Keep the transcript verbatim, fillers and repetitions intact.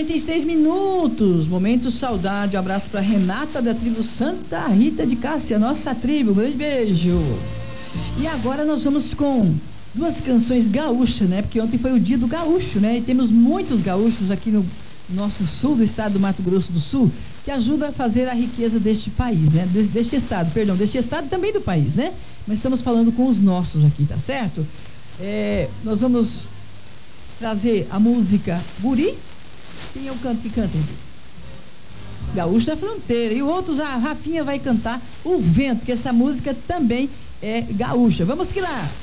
quarenta e seis minutos. Momento saudade. Um abraço para Renata da tribo Santa Rita de Cássia, nossa tribo. Um grande beijo. E agora nós vamos com duas canções gaúchas, né? Porque ontem foi o dia do gaúcho, né? E temos muitos gaúchos aqui no nosso sul do estado do Mato Grosso do Sul, que ajuda a fazer a riqueza deste país, né? Deste, deste estado, perdão, deste estado também do país, né? Mas estamos falando com os nossos aqui, tá certo? É, nós vamos trazer a música Guri. Quem é o canto que canta? Gaúcho da Fronteira. E outros, a Rafinha vai cantar O Vento, que essa música também é gaúcha. Vamos que lá!